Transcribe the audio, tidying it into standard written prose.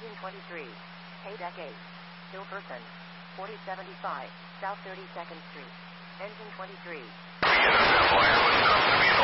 Engine 23. Haydeck 8. Still person. 4075, South 32nd Street. Engine 23.